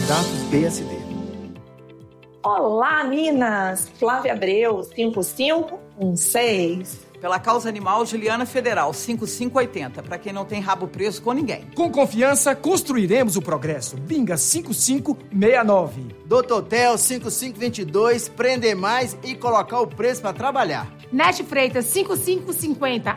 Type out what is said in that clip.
Candidatos PSD. Olá, Minas! Flávia Abreu, 5516. Pela causa animal, Juliana Federal, 5580. Para quem não tem rabo preso com ninguém. Com confiança, construiremos o progresso. Binga 5569. Doutor Tel, 5522. Prender mais e colocar o preço para trabalhar. Nete Freitas, 5550.